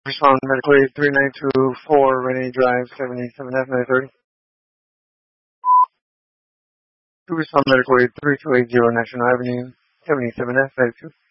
Respond medical aid 3924 Renee Drive, 77F 930. To respond medical aid 3280 National Avenue, 77F 92.